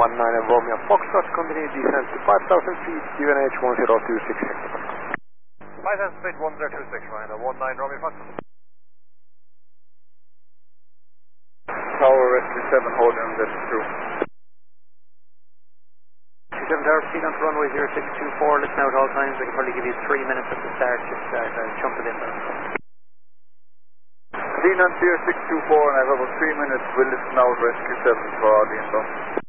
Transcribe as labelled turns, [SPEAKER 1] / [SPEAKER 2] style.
[SPEAKER 1] 19 Romeo Foxtrot, continue descent to 5,000 feet, QNH 1026.
[SPEAKER 2] 5,000 feet 1026, Rhino 19 Romeo Foxtrot.
[SPEAKER 3] Tower Rescue 7 holding on this through.
[SPEAKER 1] 27 Tower, proceed on to runway 0624, listen out all times, I can probably give you 3 minutes at the start, just jump it in there.
[SPEAKER 3] Proceed on to 0624 and I have about 3 minutes, we'll listen out Rescue 7 for audience.